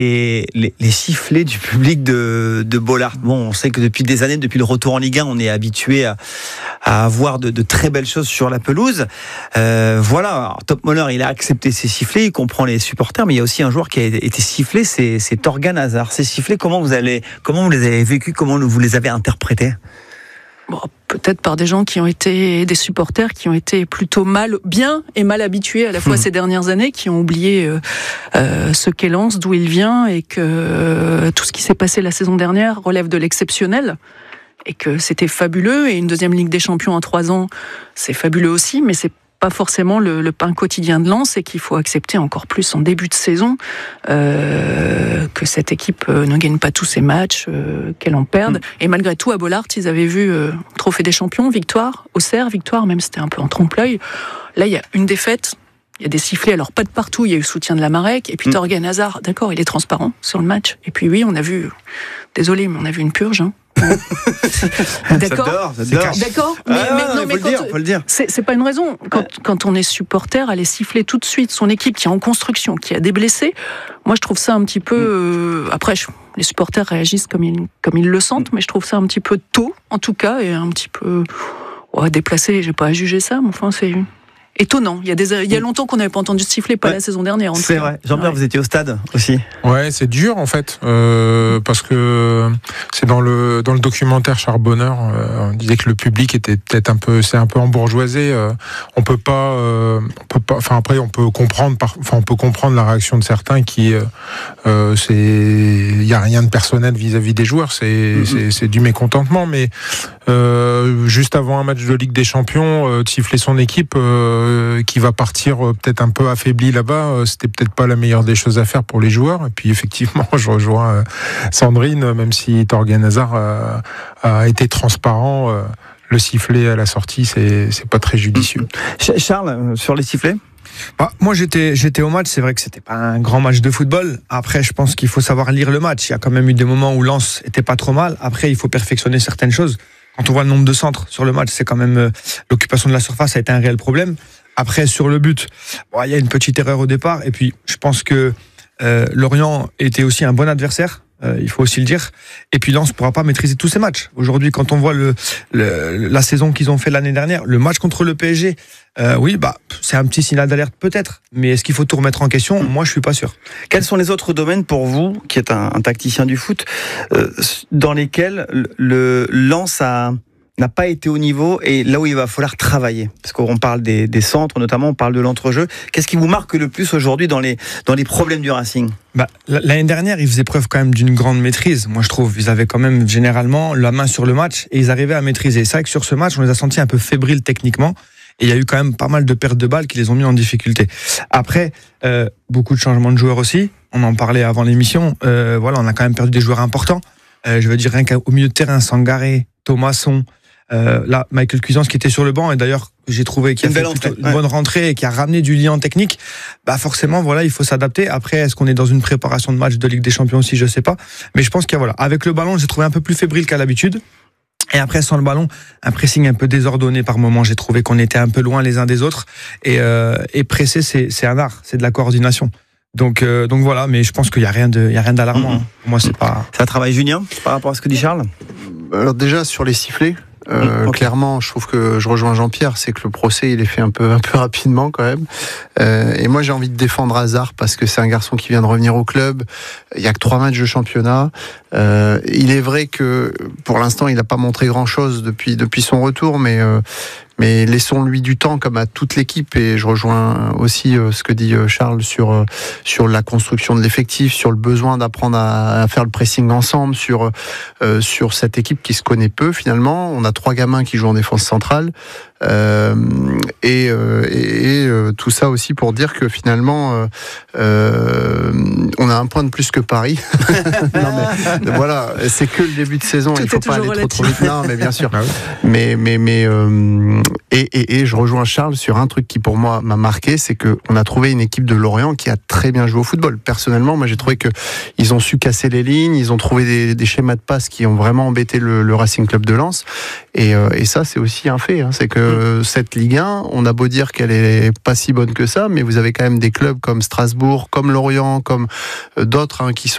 Et les sifflets du public de Bollaert. Bon, on sait que depuis des années, depuis le retour en Ligue 1, on est habitué à avoir de très belles choses sur la pelouse. Voilà, alors, Top Moller, il a accepté ces sifflets, il comprend les supporters, mais il y a aussi un joueur qui a été sifflé, c'est Thorgan Hazard. Ces sifflets, comment vous les avez vécus, comment vous les avez interprétés ? Bon, peut-être par des gens qui ont été des supporters qui ont été plutôt bien et mal habitués à la fois ces dernières années, qui ont oublié ce qu'est Lens, d'où il vient, et que tout ce qui s'est passé la saison dernière relève de l'exceptionnel, et que c'était fabuleux, et une deuxième Ligue des Champions en 3 ans, c'est fabuleux aussi, mais c'est pas forcément le pain quotidien de Lens, et qu'il faut accepter encore plus en début de saison que cette équipe ne gagne pas tous ses matchs, qu'elle en perde. Et malgré tout, à Bollaert, ils avaient vu Trophée des Champions, victoire, Auxerre, victoire, même si c'était un peu en trompe-l'œil. Là, il y a une défaite, il y a des sifflets, alors pas de partout, il y a eu soutien de la Marek, et puis Thorgan Hazard, d'accord, il est transparent sur le match. Et puis oui, on a vu, désolé, mais on a vu une purge, hein. D'accord, d'accord, mais faut le dire. C'est pas une raison. Quand on est supporter, aller siffler tout de suite son équipe qui est en construction, qui a des blessés, moi je trouve ça un petit peu. Après, les supporters réagissent comme ils le sentent, mais je trouve ça un petit peu tôt, en tout cas, et un petit peu déplacé. J'ai pas à juger ça, mais enfin c'est étonnant. Il y a longtemps qu'on n'avait pas entendu siffler, pas la saison dernière. C'est vrai. Jean-Pierre, vous étiez au stade aussi. Ouais, c'est dur en fait, parce que c'est dans le documentaire Charbonneur, on disait que le public était peut-être un peu embourgeoisé. On peut pas. Enfin après, on peut comprendre la réaction de certains qui, il y a rien de personnel vis-à-vis des joueurs. C'est du mécontentement, mais juste avant un match de Ligue des Champions, de siffler son équipe qui va partir peut-être un peu affaibli là-bas, c'était peut-être pas la meilleure des choses à faire pour les joueurs. Et puis effectivement, je rejoins Sandrine, même si Thorgan Hazard a été transparent, le sifflet à la sortie, c'est pas très judicieux. Charles, sur les sifflets ? Moi j'étais au match, c'est vrai que c'était pas un grand match de football. Après je pense qu'il faut savoir lire le match. Il y a quand même eu des moments où Lens était pas trop mal. Après il faut perfectionner certaines choses. Quand on voit le nombre de centres sur le match, c'est quand même l'occupation de la surface a été un réel problème. Après sur le but, il y a une petite erreur au départ, et puis je pense que Lorient était aussi un bon adversaire. Il faut aussi le dire. Et puis Lens ne pourra pas maîtriser tous ces matchs. Aujourd'hui, quand on voit la saison qu'ils ont fait l'année dernière, le match contre le PSG, c'est un petit signal d'alerte peut-être. Mais est-ce qu'il faut tout remettre en question ? Moi, je suis pas sûr. Quels sont les autres domaines pour vous, qui êtes un tacticien du foot, dans lesquels le Lens n'a pas été au niveau, et là où il va falloir travailler? Parce qu'on parle des centres, notamment, on parle de l'entrejeu. Qu'est-ce qui vous marque le plus aujourd'hui dans les problèmes du Racing? L'année dernière, ils faisaient preuve quand même d'une grande maîtrise. Moi, je trouve ils avaient quand même généralement la main sur le match, et ils arrivaient à maîtriser. C'est vrai que sur ce match, on les a sentis un peu fébriles techniquement, et il y a eu quand même pas mal de pertes de balles qui les ont mis en difficulté. Après, beaucoup de changements de joueurs aussi. On en parlait avant l'émission. On a quand même perdu des joueurs importants. Je veux dire, rien qu'au milieu de terrain, Sangaré, Thomasson, là, Michael Cuisance qui était sur le banc, et d'ailleurs j'ai trouvé qu'il a fait une bonne rentrée et qui a ramené du lien technique. Forcément, il faut s'adapter. Après, est-ce qu'on est dans une préparation de match de Ligue des Champions aussi? Je sais pas. Mais je pense avec le ballon, j'ai trouvé un peu plus fébrile qu'à l'habitude. Et après, sans le ballon, un pressing un peu désordonné par moment. J'ai trouvé qu'on était un peu loin les uns des autres. Et presser, c'est un art, c'est de la coordination. Donc voilà, mais je pense qu'il y a rien d'alarmant. Pour moi, c'est pas. C'est un travail Julien par rapport à ce que dit Charles. Alors déjà sur les sifflets. Clairement, je trouve que je rejoins Jean-Pierre, c'est que le procès il est fait un peu rapidement quand même. Et moi j'ai envie de défendre Hazard parce que c'est un garçon qui vient de revenir au club. Il y a que 3 matchs de championnat. Il est vrai que pour l'instant il n'a pas montré grand-chose depuis son retour, mais laissons-lui du temps comme à toute l'équipe. Et je rejoins aussi ce que dit Charles sur la construction de l'effectif, sur le besoin d'apprendre à faire le pressing ensemble, sur cette équipe qui se connaît peu finalement. On a 3 gamins qui jouent en défense centrale. Et tout ça aussi pour dire que finalement on a un point de plus que Paris. Non, mais, voilà, c'est que le début de saison, il ne faut pas aller trop vite. Non, mais bien sûr. Mais je rejoins Charles sur un truc qui pour moi m'a marqué, c'est qu'on a trouvé une équipe de Lorient qui a très bien joué au football. Personnellement, moi j'ai trouvé qu'ils ont su casser les lignes, ils ont trouvé des schémas de passe qui ont vraiment embêté le Racing Club de Lens. Et ça c'est aussi un fait, c'est que cette Ligue 1, on a beau dire qu'elle est pas si bonne que ça, mais vous avez quand même des clubs comme Strasbourg, comme Lorient, comme d'autres qui